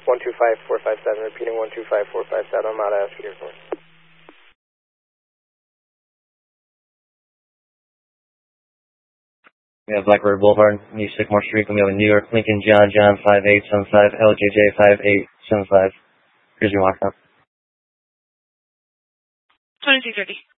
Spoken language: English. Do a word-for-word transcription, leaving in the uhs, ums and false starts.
one two five four five seven, repeating one two five four five seven, I'm out of Ask Air Force. We have Blackbird Boulevard, New Sycamore Street. We have a New York Lincoln John John five eight seven five, L J J five eight seven five. Here's your walk up. twenty-two thirty.